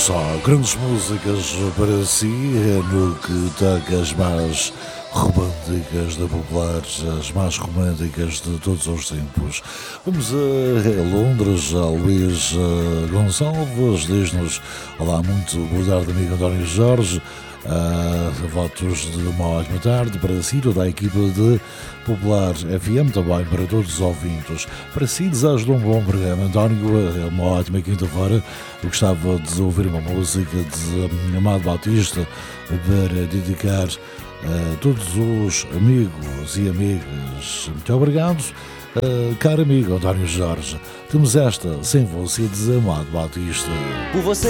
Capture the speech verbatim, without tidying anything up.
só grandes músicas para si, no que toca as mais românticas da Popular, as mais românticas de todos os tempos. Vamos a Londres, a Luís Gonçalves, diz-nos: olá, muito boa tarde, amigo António Jorge. Uh, votos de uma ótima tarde para si, toda a equipa de Popular F M, também para todos os ouvintes. Para si, desejo um bom programa, António. É uma ótima quinta-feira. Eu gostava de ouvir uma música de Amado Batista para dedicar a todos os amigos e amigas. Muito obrigado, uh, caro amigo António Jorge. Temos esta, sem você, de Amado Batista. Por você